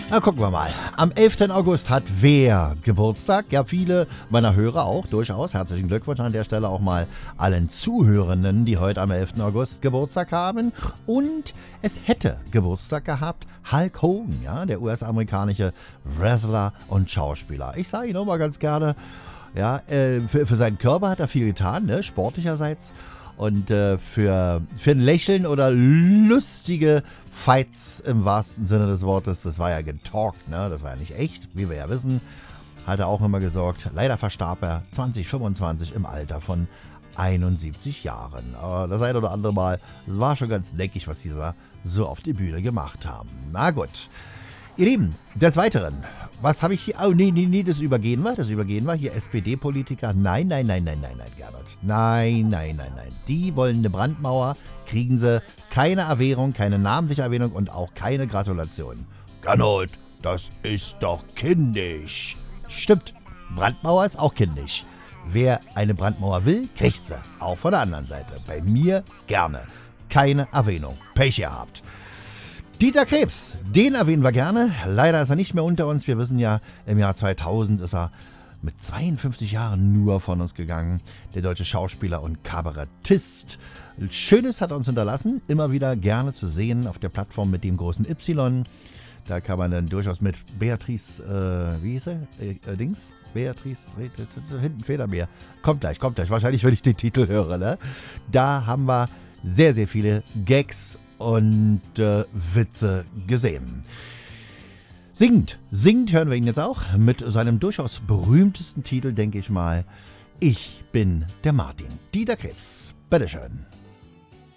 Na, gucken wir mal. Am 11. August hat wer Geburtstag? Ja, viele meiner Hörer auch, durchaus. Herzlichen Glückwunsch an der Stelle auch mal allen Zuhörenden, die heute am 11. August Geburtstag haben. Und es hätte Geburtstag gehabt Hulk Hogan, ja, der US-amerikanische Wrestler und Schauspieler. Ich sage ihn auch mal ganz gerne, ja, für seinen Körper hat er viel getan, ne, sportlicherseits. Und für ein Lächeln oder lustige Fights im wahrsten Sinne des Wortes, das war ja getalkt, ne? Das war ja nicht echt, wie wir ja wissen, hat er auch immer gesorgt. Leider verstarb er 2025 im Alter von 71 Jahren. Aber das eine oder andere Mal, das war schon ganz neckig, was die da so auf die Bühne gemacht haben. Na gut. Ihr Lieben, des Weiteren, was habe ich hier? Oh, nee, das übergehen wir. Hier SPD-Politiker. Nein, Gernot. Nein. Die wollen eine Brandmauer, kriegen sie keine Erwähnung, keine namentliche Erwähnung und auch keine Gratulation. Gernot, das ist doch kindisch. Stimmt, Brandmauer ist auch kindisch. Wer eine Brandmauer will, kriegt sie. Auch von der anderen Seite. Bei mir gerne. Keine Erwähnung. Pech gehabt. Dieter Krebs, den erwähnen wir gerne. Leider ist er nicht mehr unter uns. Wir wissen ja, im Jahr 2000 ist er mit 52 Jahren nur von uns gegangen. Der deutsche Schauspieler und Kabarettist. Schönes hat er uns hinterlassen. Immer wieder gerne zu sehen auf der Plattform mit dem großen Y. Da kann man dann durchaus mit Beatrice, wie hieß er? Beatrice, hinten Federmeer. Kommt gleich. Wahrscheinlich, wenn ich den Titel höre, ne? Da haben wir sehr, sehr viele Gags und Witze gesehen. Singend hören wir ihn jetzt auch mit seinem durchaus berühmtesten Titel, denke ich mal. Ich bin der Martin. Dieter Krebs. Bitteschön.